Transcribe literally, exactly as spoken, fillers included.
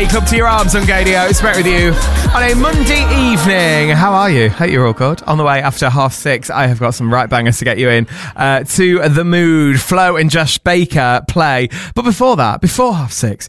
Club to your arms on Gadio. It's met with you on a Monday evening. How are you? Hope you're all good. On the way after half six, I have got some right bangers to get you in uh, to The Mood. Flo and Josh Baker play. But before that, before half six,